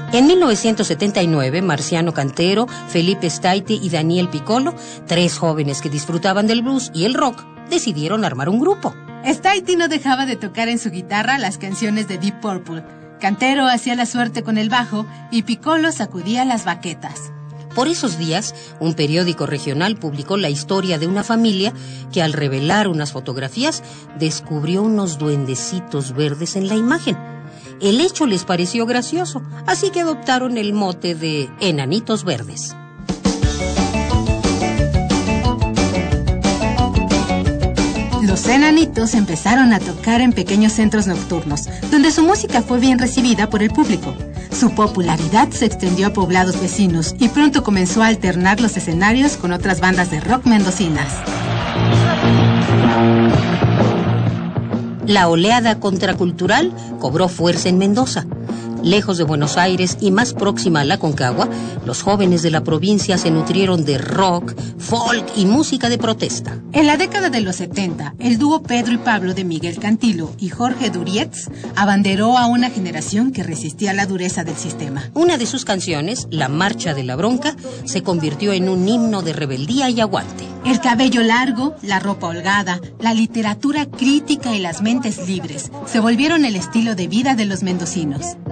En 1979, Marciano Cantero, Felipe Staite y Daniel Piccolo, 3 jóvenes que disfrutaban del blues y el rock, decidieron armar un grupo. Staite no dejaba de tocar en su guitarra las canciones de Deep Purple. Cantero hacía la suerte con el bajo y Piccolo sacudía las baquetas. Por esos días, un periódico regional publicó la historia de una familia que al revelar unas fotografías descubrió unos duendecitos verdes en la imagen. El hecho les pareció gracioso, así que adoptaron el mote de Enanitos Verdes. Los Enanitos empezaron a tocar en pequeños centros nocturnos, donde su música fue bien recibida por el público. Su popularidad se extendió a poblados vecinos y pronto comenzó a alternar los escenarios con otras bandas de rock mendocinas. La oleada contracultural cobró fuerza en Mendoza. Lejos de Buenos Aires y más próxima a la Aconcagua, los jóvenes de la provincia se nutrieron de rock, folk y música de protesta. En la década de los 70, el dúo Pedro y Pablo de Miguel Cantilo y Jorge Durietz abanderó a una generación que resistía la dureza del sistema. Una de sus canciones, La Marcha de la Bronca, se convirtió en un himno de rebeldía y aguante. El cabello largo, la ropa holgada, la literatura crítica y las mentes libres se volvieron el estilo de vida de los mendocinos.